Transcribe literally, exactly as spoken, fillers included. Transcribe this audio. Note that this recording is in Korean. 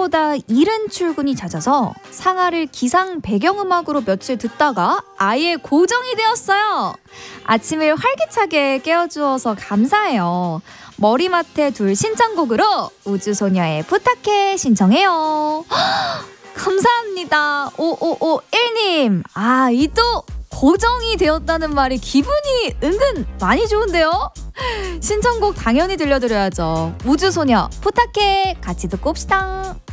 생각보다 이른 출근이 잦아서 상아를 기상 배경음악으로 며칠 듣다가 아예 고정이 되었어요. 아침을 활기차게 깨워주어서 감사해요. 머리맡에 둘 신청곡으로 우주소녀의 부탁해 신청해요. 감사합니다. 오오오일님. 아, 이 또 고정이 되었다는 말이 기분이 은근 많이 좋은데요? 신청곡 당연히 들려드려야죠. 우주소녀 부탁해 같이 듣고 옵시다.